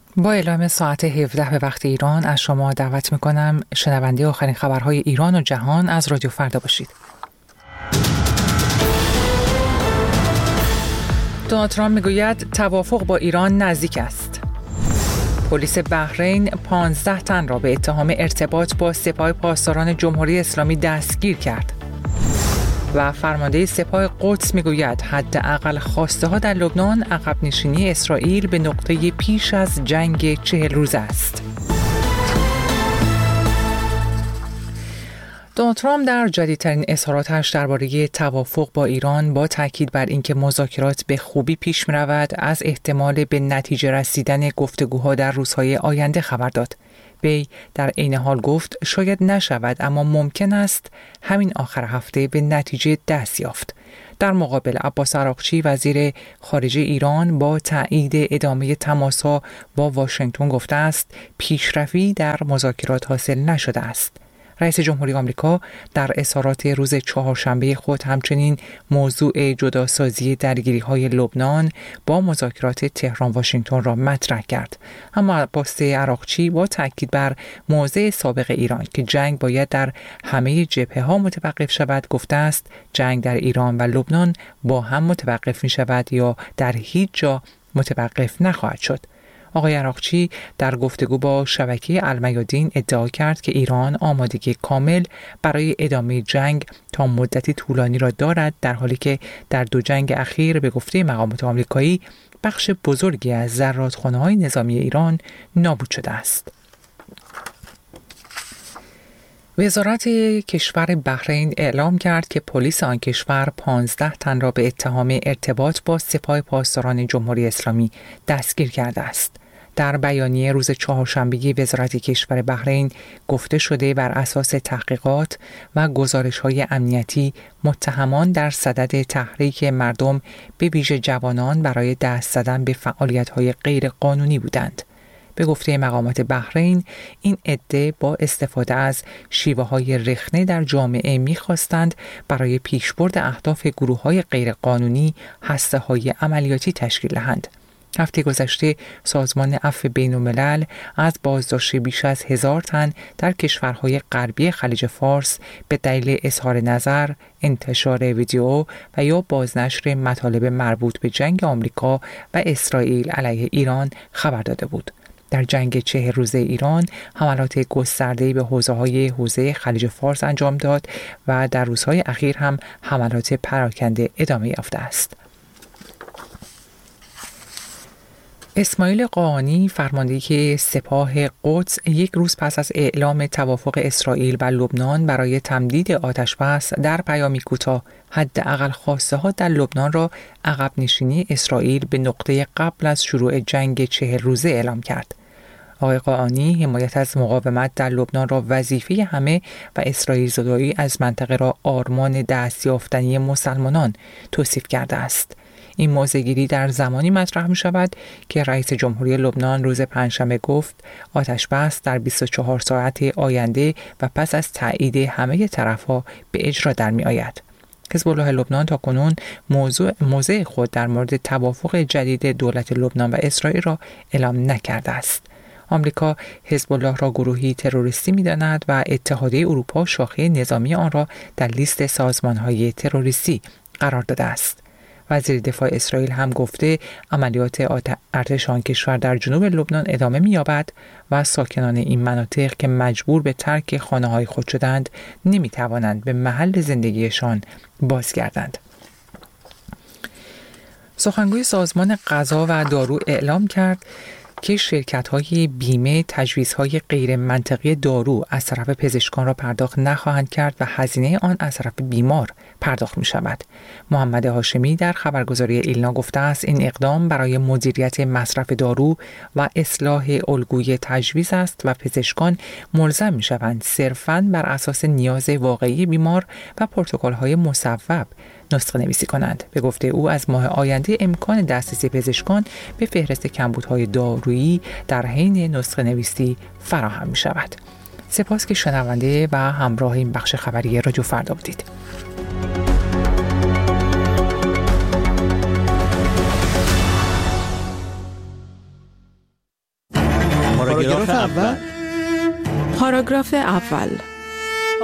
با اعلام ساعت 17 به وقت ایران از شما دعوت میکنم شنونده آخرین خبرهای ایران و جهان از رادیو فردا باشید. دونالد ترامپ میگوید توافق با ایران نزدیک است. پلیس بحرین 15 تن را به اتهام ارتباط با سپاه پاسداران جمهوری اسلامی دستگیر کرد. و فرمانده سپاه قدس میگوید حداقل خواسته ها در لبنان عقب نشینی اسرائیل به نقطه پیش از جنگ 40 روزه است. دونالد ترامپ در جدیدترین اظهاراتش درباره توافق با ایران با تاکید بر اینکه مذاکرات به خوبی پیش می‌رود از احتمال به نتیجه رسیدن گفتگوها در روزهای آینده خبر داد. وی در عین حال گفت شاید نشود اما ممکن است همین آخر هفته به نتیجه دست یافت. در مقابل عباس عراقچی وزیر خارجه ایران با تایید ادامه تماس‌ها با واشنگتن گفته است پیشرفتی در مذاکرات حاصل نشده است. رئیس جمهوری آمریکا در اظهارات روز چهارشنبه خود همچنین موضوع جداسازی درگیری‌های لبنان با مذاکرات تهران واشنگتن را مطرح کرد. اما عباس عراقچی با تاکید بر موضع سابق ایران که جنگ باید در همه جبهه‌ها متوقف شود گفته است جنگ در ایران و لبنان با هم متوقف می‌شود یا در هیچ جا متوقف نخواهد شد. آقای عراقچی در گفتگو با شبکه المیادین ادعا کرد که ایران آمادگی کامل برای ادامه جنگ تا مدتی طولانی را دارد در حالی که در دو جنگ اخیر به گفته مقامات آمریکایی بخش بزرگی از زرادخانه‌های نظامی ایران نابود شده است. وزارت کشور بحرین اعلام کرد که پلیس آن کشور 15 تن را به اتهام ارتباط با سپاه پاسداران جمهوری اسلامی دستگیر کرده است. در بیانیه روز چهارشنبه وزارت کشور بحرین گفته شده بر اساس تحقیقات و گزارش‌های امنیتی متهمان در صدد تحریک مردم به ویژه جوانان برای دست زدن به فعالیت‌های غیرقانونی بودند. به گفته مقامات بحرین این عده با استفاده از شیوه‌های رخنه در جامعه می‌خواستند برای پیشبرد اهداف گروه‌های غیرقانونی هسته‌های عملیاتی تشکیل دهند. هفته گذشته سازمان عفو بین‌الملل از بازداشت بیش از 1000 تن در کشورهای غربی خلیج فارس به دلیل اظهار نظر، انتشار ویدیو و یا بازنشر مطالب مربوط به جنگ آمریکا و اسرائیل علیه ایران خبر داده بود. در جنگ 40 روزه ایران حملات گسترده‌ای به حوزه خلیج فارس انجام داد و در روزهای اخیر هم حملات پراکنده ادامه یافته است. اسماعیل قاآنی فرمانده سپاه قدس یک روز پس از اعلام توافق اسرائیل و لبنان برای تمدید آتش‌بس در پیامی کوتاه حداقل خواسته ها در لبنان را عقب نشینی اسرائیل به نقطه قبل از شروع جنگ 40 روزه اعلام کرد. آقای قاآنی حمایت از مقاومت در لبنان را وظیفه همه و اسرائیل زدایی از منطقه را آرمان دستیافتنی مسلمانان توصیف کرده است. این موضع‌گیری در زمانی مطرح می شود که رئیس جمهوری لبنان روز پنجشنبه گفت آتش‌بس در 24 ساعت آینده و پس از تایید همه طرف‌ها به اجرا در می آید. حزب الله لبنان تاکنون موضع خود در مورد توافق جدید دولت لبنان و اسرائیل را اعلام نکرده است. آمریکا حزب الله را گروهی تروریستی می‌داند و اتحادیه اروپا شاخه نظامی آن را در لیست سازمان‌های تروریستی قرار داده است. وزیر دفاع اسرائیل هم گفته عملیات ارتش آن کشور در جنوب لبنان ادامه می‌یابد و ساکنان این مناطق که مجبور به ترک خانه‌های خود شدند نمی‌توانند به محل زندگیشان بازگردند. سخنگوی سازمان غذا و دارو اعلام کرد که شرکت‌های بیمه تجویزهای غیر منطقی دارو از طرف پزشکان را پرداخت نخواهند کرد و هزینه آن از طرف بیمار پرداخت می شود. محمد هاشمی در خبرگزاری ایلنا گفته است این اقدام برای مدیریت مصرف دارو و اصلاح الگوی تجویز است و پزشکان ملزم می شوند صرفاً بر اساس نیاز واقعی بیمار و پروتکل‌های مصوب نسخه نویسی کنند. به گفته او از ماه آینده امکان دسترسی پزشکان به فهرست کمبودهای دارویی در حین نسخه نویسی فراهم می شود. سپاس که شنونده و همراه این بخش خبری رادیو فردا بودید. پاراگراف اول. پاراگراف اول.